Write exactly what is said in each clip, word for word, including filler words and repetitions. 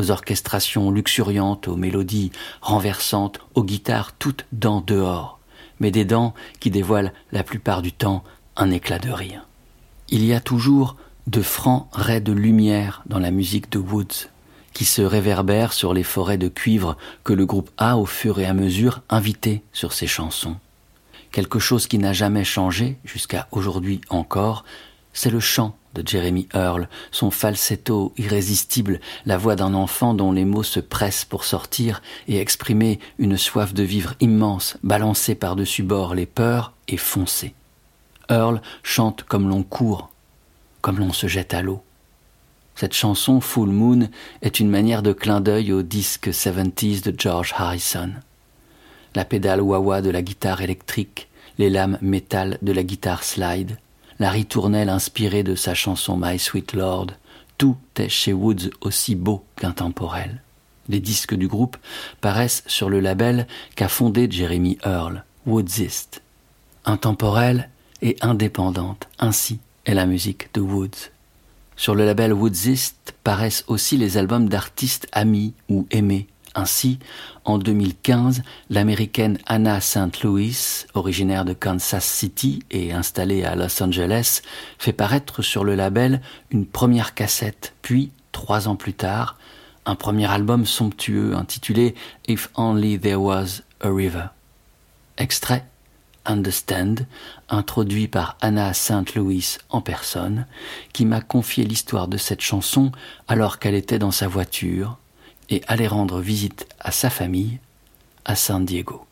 aux orchestrations luxuriantes, aux mélodies renversantes, aux guitares toutes dents dehors, mais des dents qui dévoilent la plupart du temps un éclat de rire. Il y a toujours de francs raies de lumière dans la musique de Woods, qui se réverbèrent sur les forêts de cuivre que le groupe a au fur et à mesure invité sur ses chansons. Quelque chose qui n'a jamais changé, jusqu'à aujourd'hui encore, c'est le chant de Jeremy Earl, son falsetto irrésistible, la voix d'un enfant dont les mots se pressent pour sortir et exprimer une soif de vivre immense, balancée par-dessus bord les peurs et foncée. Earl chante comme l'on court, comme l'on se jette à l'eau. Cette chanson, Full Moon, est une manière de clin d'œil au disque soixante-dix de George Harrison. La pédale wah-wah de la guitare électrique, les lames métal de la guitare slide, la ritournelle inspirée de sa chanson My Sweet Lord, tout est chez Woods aussi beau qu'intemporel. Les disques du groupe paraissent sur le label qu'a fondé Jeremy Earl, Woodsist. Intemporelle et indépendante, ainsi est la musique de Woods. Sur le label Woodsist paraissent aussi les albums d'artistes amis ou aimés. Ainsi, en deux mille quinze, l'américaine Anna Saint Louis, originaire de Kansas City et installée à Los Angeles, fait paraître sur le label une première cassette, puis, trois ans plus tard, un premier album somptueux intitulé « If Only There Was a River ». Extrait Understand, introduit par Anna Saint Louis en personne, qui m'a confié l'histoire de cette chanson alors qu'elle était dans sa voiture et allait rendre visite à sa famille à San Diego.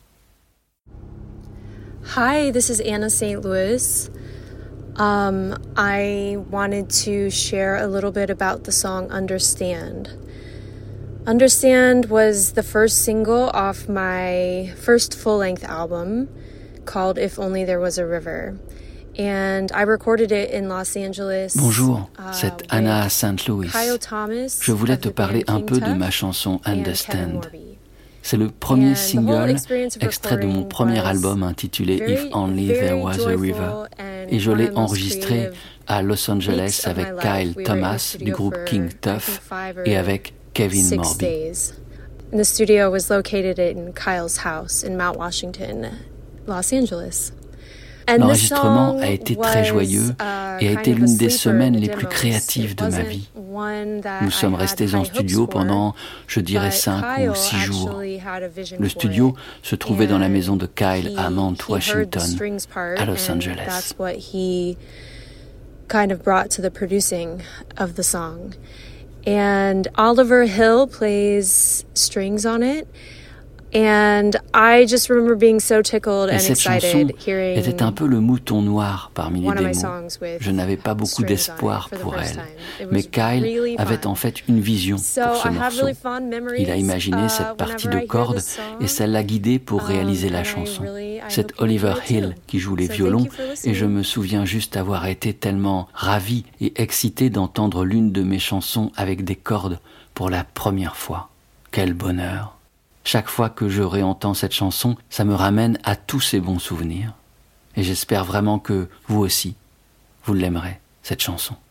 Hi, this is Anna Saint Louis. Um, I wanted to share a little bit about the song Understand. Understand was the first single off my first full-length album, called If Only There Was a River. And I recorded it in Los Angeles. Bonjour, c'est Anna Saint Louis. Je voulais te parler un peu de ma chanson Understand. C'est le premier single extrait de mon premier album intitulé If Only There Was a River. Et je l'ai enregistré à Los Angeles avec Kyle Thomas du groupe King Tuff et avec Kevin Morby. And the studio was located in Kyle's house in Mount Washington, Los Angeles. L'enregistrement a été très joyeux et a été l'une des semaines les plus créatives de ma vie. Nous sommes restés en studio pendant, je dirais, cinq ou six jours. Le studio se trouvait dans la maison de Kyle à Mount Washington, à Los Angeles. Kind of brought to the producing of the song. And Oliver Hill plays strings on it. And I just remember being so tickled and excited hearing était un peu le mouton noir parmi les démos. Je n'avais pas beaucoup d'espoir pour elle, mais Kyle avait en fait une vision pour ce morceau. Il a imaginé cette partie de cordes et ça l'a guidé pour réaliser la chanson. C'est Oliver Hill qui joue les violons et je me souviens juste avoir été tellement ravi et excité d'entendre l'une de mes chansons avec des cordes pour la première fois. Quel bonheur! Chaque fois que je réentends cette chanson, ça me ramène à tous ces bons souvenirs. Et j'espère vraiment que vous aussi, vous l'aimerez, cette chanson.